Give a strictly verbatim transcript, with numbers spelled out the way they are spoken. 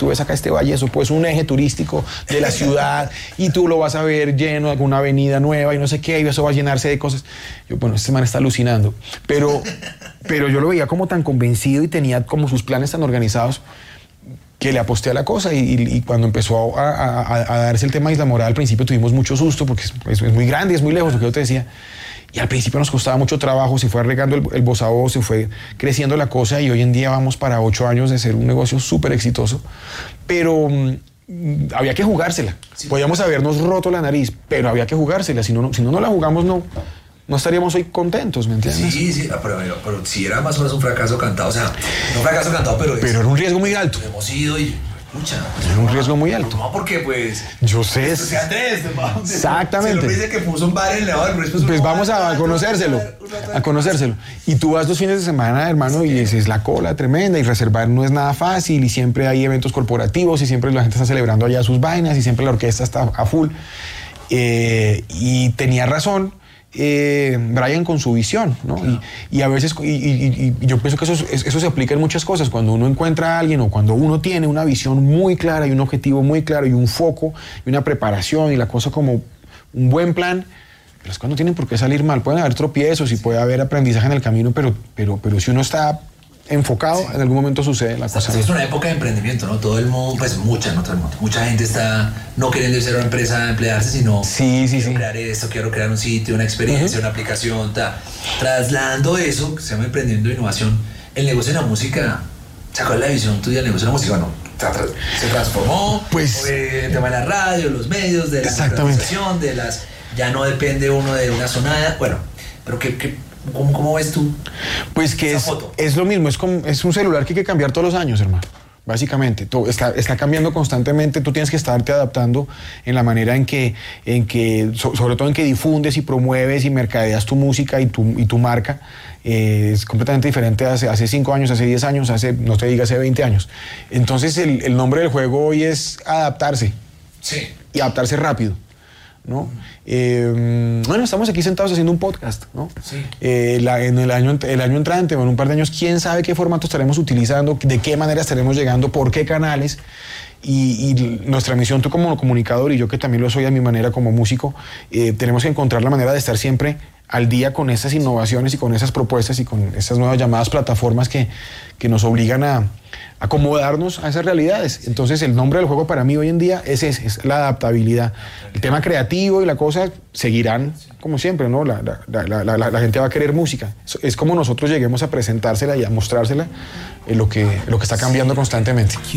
tú ves acá este valle, eso pues un eje turístico de la ciudad y tú lo vas a ver lleno de alguna avenida nueva y no sé qué, y eso va a llenarse de cosas. Yo, bueno, este man está alucinando, pero, pero yo lo veía como tan convencido y tenía como sus planes tan organizados que le aposté a la cosa y, y, y cuando empezó a, a, a darse el tema de Isla Morada, al principio tuvimos mucho susto porque es, es, es muy grande, es muy lejos, lo que yo te decía. Y al principio nos costaba mucho trabajo, se fue arreglando el, el voz a voz, se fue creciendo la cosa y hoy en día vamos para ocho años de ser un negocio súper exitoso. Pero mmm, había que jugársela. Sí. Podíamos habernos roto la nariz, pero había que jugársela. Si no, si no, no la jugamos, no, no estaríamos hoy contentos, ¿me entiendes? Sí, sí, pero, pero, pero si era más o menos un fracaso cantado, o sea, no un fracaso cantado, pero... Pero era un riesgo muy alto. Hemos ido y... Pucha, era un riesgo muy alto. No, porque pues... Yo sé. Pues, Andrés, exactamente. Si lo dice que puso un bar en León, pues, pues vamos a, a conocérselo, a conocérselo. Y tú vas dos fines de semana, hermano, y es, es la cola tremenda, y reservar no es nada fácil, y siempre hay eventos corporativos, y siempre la gente está celebrando allá sus vainas, y siempre la orquesta está a full. Eh, y tenía razón Eh, Brian con su visión, ¿no? Claro. Y, y a veces, y, y, y yo pienso que eso, eso se aplica en muchas cosas. Cuando uno encuentra a alguien o cuando uno tiene una visión muy clara y un objetivo muy claro y un foco y una preparación y la cosa como un buen plan, las cosas no tienen por qué salir mal. Pueden haber tropiezos y puede haber aprendizaje en el camino, pero, pero, pero si uno está enfocado, sí, en algún momento sucede la cosa. Es una época de emprendimiento, ¿no? Todo el mundo, pues mucha, no todo el mundo, mucha gente está no queriendo ser una empresa, emplearse, sino sí, sí, quiero sí. crear esto, quiero crear un sitio, una experiencia, uh-huh. una aplicación, ta. Trasladando eso, que se llama emprendimiento e innovación, el negocio de la música, ¿cuál es la visión tuya del negocio de la música? Bueno, se transformó, pues, el tema de la radio, los medios, de la organización, de las, ya no depende uno de una sonada, bueno, pero que, que ¿Cómo, ¿Cómo ves tú? Pues que es, es lo mismo, es, como, es un celular que hay que cambiar todos los años, hermano. Básicamente, todo está, está cambiando constantemente, tú tienes que estarte adaptando en la manera en que, en que so, sobre todo en que difundes y promueves y mercadeas tu música y tu, y tu marca. Eh, es completamente diferente hace, hace cinco años, hace diez años, hace, no te diga, hace veinte años. Entonces el, el nombre del juego hoy es adaptarse. Sí. Y adaptarse rápido, ¿no? Eh, bueno, estamos aquí sentados haciendo un podcast, ¿no? Sí. Eh, la, en el año, el año entrante, en un par de años, quién sabe qué formato estaremos utilizando, de qué manera estaremos llegando, por qué canales. Y, y nuestra misión, tú como comunicador y yo que también lo soy a mi manera como músico, eh, tenemos que encontrar la manera de estar siempre al día con esas innovaciones y con esas propuestas y con esas nuevas llamadas plataformas que, que nos obligan a acomodarnos a esas realidades. Entonces el nombre del juego para mí hoy en día es ese, es la adaptabilidad. El tema creativo y la cosa seguirán como siempre, ¿no? La, la, la, la, la gente va a querer música. Es, es como nosotros lleguemos a presentársela y a mostrársela, eh, lo que, lo que está cambiando constantemente.